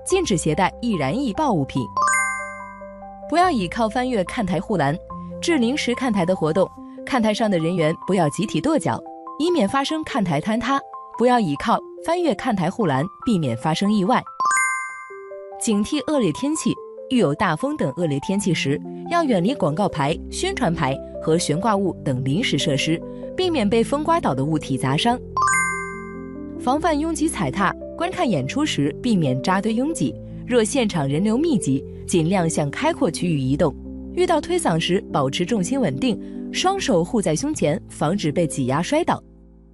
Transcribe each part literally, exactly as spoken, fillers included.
禁止携带易燃易爆物品。不要倚靠翻越看台护栏，至临时看台的活动，看台上的人员不要集体跺脚，以免发生看台坍塌。不要倚靠翻越看台护栏，避免发生意外。警惕恶劣天气，遇有大风等恶劣天气时，要远离广告牌、宣传牌和悬挂物等临时设施，避免被风刮倒的物体砸伤。防范拥挤踩踏，观看演出时避免扎堆拥挤，若现场人流密集，尽量向开阔区域移动。遇到推搡时，保持重心稳定，双手护在胸前，防止被挤压摔倒。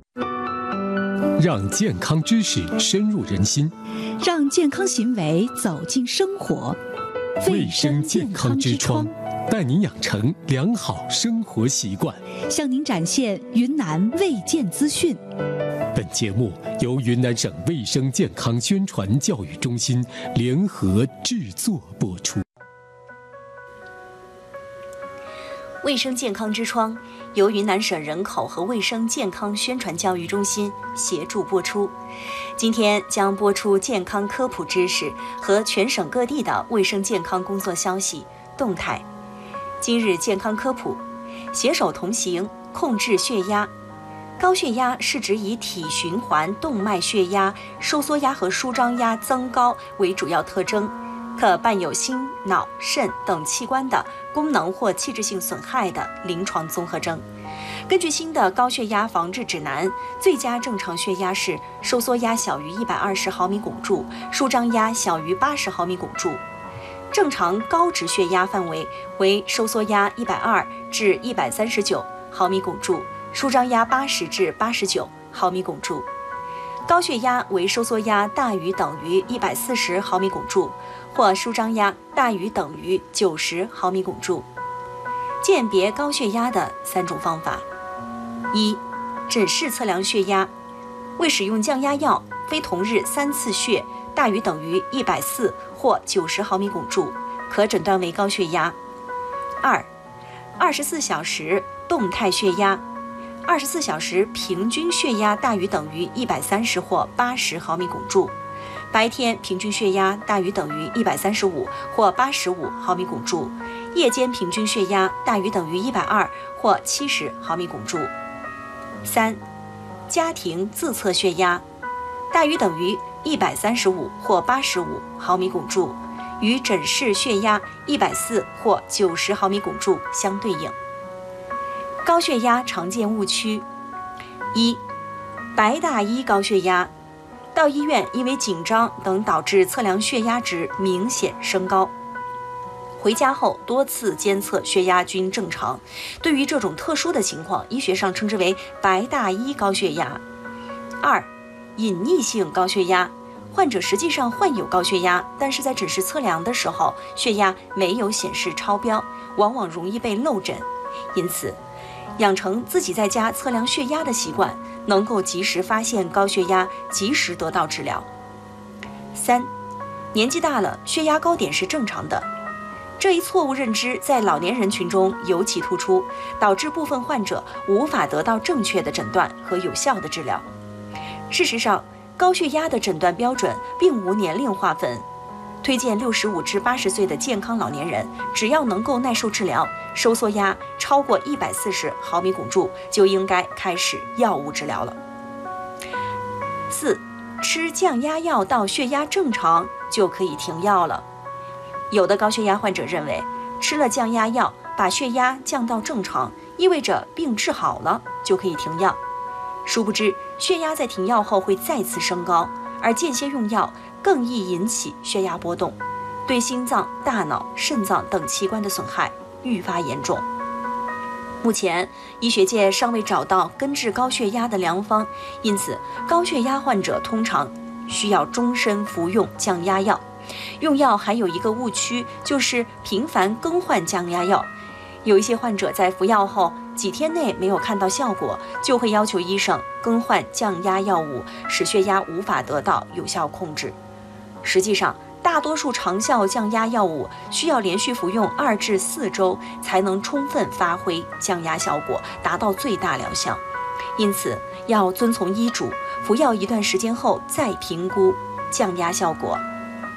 让健康知识深入人心， 让健康行为走进生活。 卫生健康之窗，带您养成良好生活习惯， 向您展现云南卫健资讯。 本节目由云南省卫生健康宣传教育中心联合制作播出。 卫生健康之窗由云南省人口和卫生健康宣传教育中心协助播出。今天将播出健康科普知识和全省各地的卫生健康工作消息动态。今日健康科普：携手同行，控制血压。高血压是指以体循环、动脉血压、收缩压和舒张压增高为主要特征，可伴有心、脑、肾等器官的功能或器质性损害的临床综合征。根据新的高血压防治指南，最佳正常血压是收缩压小于一百二十毫米汞柱，舒张压小于八十毫米汞柱。正常高值血压范围为收缩压一百二至一百三十九毫米汞柱，舒张压八十至八十九毫米汞柱。高血压为收缩压大于等于一百四十毫米汞柱，或舒张压大于等于九十毫米汞柱。鉴别高血压的三种方法：一、诊室测量血压，未使用降压药，非同日三次血大于等于一百四十或九十毫米汞柱，可诊断为高血压。二、二十四小时动态血压，二十四小时平均血压大于等于一百三十或八十毫米汞柱，白天平均血压大于等于一百三十五或八十五毫米汞柱，夜间平均血压大于等于一百二或七十毫米汞柱。三、家庭自测血压，大于等于一百三十五或八十五毫米汞柱，与诊室血压一百四或九十毫米汞柱相对应。高血压常见误区：一、白大衣高血压，到医院因为紧张等导致测量血压值明显升高，回家后多次监测血压均正常，对于这种特殊的情况，医学上称之为白大衣高血压。二、隐匿性高血压，患者实际上患有高血压，但是在诊室测量的时候，血压没有显示超标，往往容易被漏诊。因此，养成自己在家测量血压的习惯，能够及时发现高血压，及时得到治疗。三、年纪大了，血压高点是正常的。这一错误认知在老年人群中尤其突出，导致部分患者无法得到正确的诊断和有效的治疗。事实上，高血压的诊断标准并无年龄划分，推荐六十五至八十岁的健康老年人，只要能够耐受治疗，收缩压超过一百四十毫米汞柱，就应该开始药物治疗了。四、吃降压药到血压正常就可以停药了。有的高血压患者认为，吃了降压药把血压降到正常，意味着病治好了就可以停药。殊不知，血压在停药后会再次升高，而间歇用药更易引起血压波动，对心脏、大脑、肾脏等器官的损害愈发严重。目前，医学界尚未找到根治高血压的良方，因此高血压患者通常需要终身服用降压药。用药还有一个误区，就是频繁更换降压药。有一些患者在服药后几天内没有看到效果，就会要求医生更换降压药物，使血压无法得到有效控制。实际上，大多数长效降压药物需要连续服用二至四周才能充分发挥降压效果，达到最大疗效。因此，要遵从医嘱，服药一段时间后再评估降压效果。